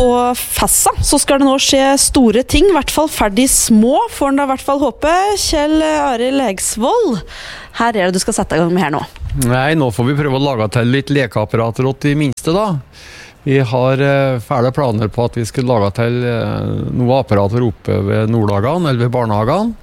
På Fassa så skal det nå skje store ting, I hvert fall ferdig små, får en da I hvert fall håpe. Kjell Arild Legsvold, her det du skal sette I gang med her nå. Nei, nå får vi prøve å lage til litt lekeapparater åt de minste da. Vi har fæle planer på at vi skal lage til noen apparater oppe ved Nordhagan, eller ved Barnehagen.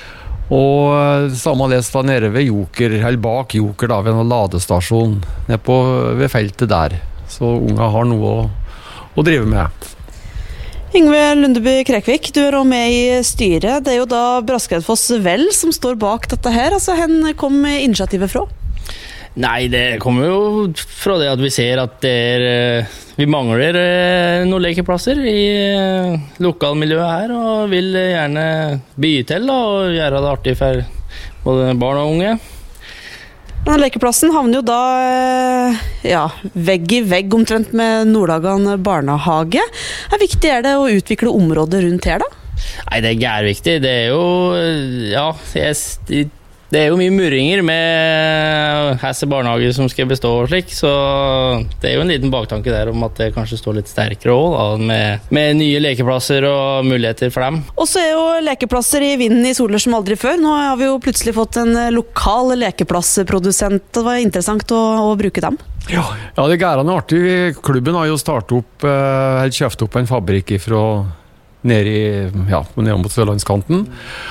Og samme les da nede ved Joker, eller bak Joker da, ved en ladestasjon, nede ved feltet der. Så unga har noe å drive med. Yngve Lundeby Krekvik, du også med I styret. Det jo da Braskereidfoss Vel som står bak dette her. Altså, hen kom initiativet fra? Nei, det kommer jo fra det at vi ser at vi mangler noen lekeplasser I lokalmiljøet her, og vil gjerne by til da, og gjøre det artig for både barn og unge. Denne lekeplassen havner jo da vegg I vegg omtrent med Nordhagan barnehage. Hvor viktig det å utvikle området rundt her da? Nei, det viktig. Det jo, det jo mye murringer med hesse barnehager som skal bestå og slik, så det jo en liten baktanke der om at det kanskje står litt sterkere også, da, med nye lekeplasser og muligheter for dem. Og så jo lekeplasser I vinden I soler som aldri før. Nå har vi jo plutselig fått en lokal lekeplasseprodusent. Det var interessant å bruke dem. Ja, det gærende artig. Klubben har jo startet opp, eller kjøpt opp en fabrikk fra ned mot Sørlandskanten.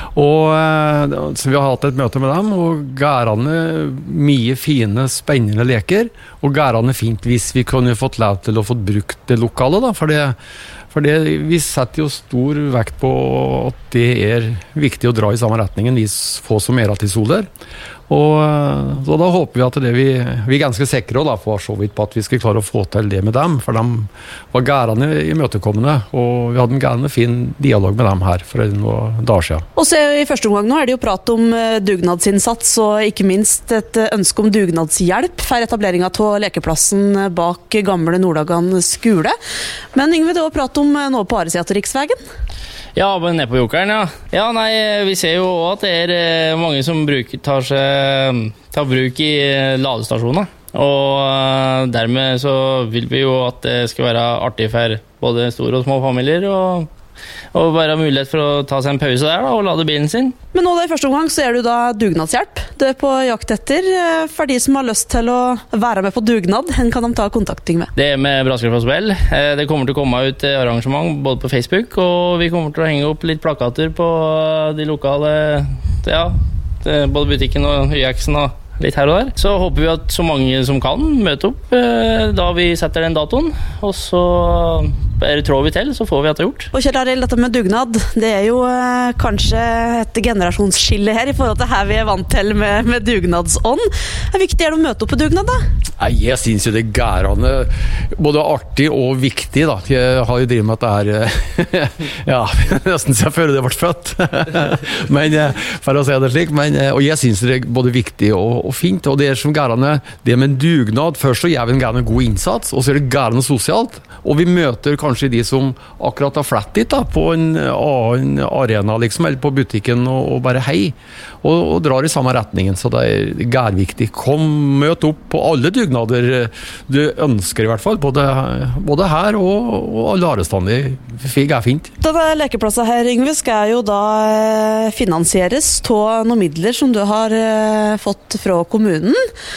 Og så vi har hatt et møte med dem, og gærende mye fine, spennende leker, og gærende fint hvis vi kunne fått lov til å få brukt det lokale, da, for vi setter jo stor vekt på at det viktig å dra I samme retningen, vi får som til soler. Og så da håper vi at vi ganske sikre da, for så vidt på at vi skal klare å få til det med dem, for de var gærende imøtekommende, og vi hadde en gærende fin dialog med dem her for noen dager siden. Og så I første omgang nå det jo prat om dugnadsinnsats, og ikke minst et ønske om dugnadshjelp for etableringen av lekeplassen bak gamle Nordhagan skole. Men Yngve, det var prat om nå på Aresida til Riksvegen? Ja, men nede på Jokeren, ja. Ja, nei, vi ser jo også at det mange som tar bruk I ladestasjoner. Og dermed så vil vi jo at det skal være artig for både store og små familier, og bare mulighet for å ta seg en pause der da, og lade bilen sin. Men nå da I første omgang så du da dugnadshjelp. Du på jakt etter. For de som har lyst til å være med på dugnad, hen kan de ta kontakting med? Det med Braskereidfoss Vel. Det kommer til å komme ut arrangement både på Facebook, og vi kommer til å henge opp litt plakater på de lokale, både butikken og YX-en og litt her og der. Så håper vi at så mange som kan møte opp da vi setter den datoen, og så trår vi til, så får vi at det gjort. Og Kjell Arild, dette med dugnad, det jo kanskje et generasjonsskille her I forhold til her vi vant til med dugnadsånd. Hvor viktig det å møte opp på dugnad da? Nei, jeg synes jo det gærende både artig og viktig da. Jeg har jo drivet med dette her nesten så jeg føler det ble født. Men for å si det slik, og jeg synes det både viktig og fint, og det som gærende, det med dugnad, først så gjør vi en gærende god innsats, og så det gærende sosialt, og vi møter kanskje de som akkurat har flatt dit da, på en annen arena liksom, eller på butikken, og bare hei, og drar I samme retningen, så det gærviktig. Kom, møt opp på alle dugnader du ønsker I hvert fall, både her og alle arestander. Fig fint. Denne lekeplasset her, Yngve, skal jo da finansieres av noen midler som du har fått fra kommunen.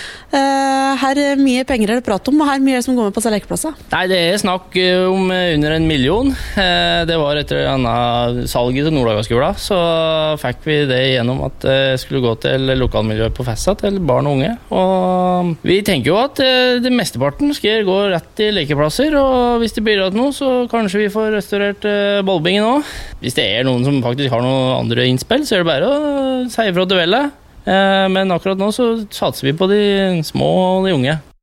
Her mye penger det prat om, og her mye som går med på seg lekeplasser? Nei, det snakk om under 1 million. Det var etter salget til Nordhagan-skolen, så fikk vi det gjennom at det skulle gå til lokalmiljøet på Fessa, til barn og unge. Og vi tenker jo at det mesteparten skal gå rett til lekeplasser, og hvis det blir rett noe, så kanskje vi får restaurert ballbingen også. Hvis det noen som faktisk har noen andre innspill, så det bare å si ifra til Velle. Men akkurat nå så satser vi på de små og de unge.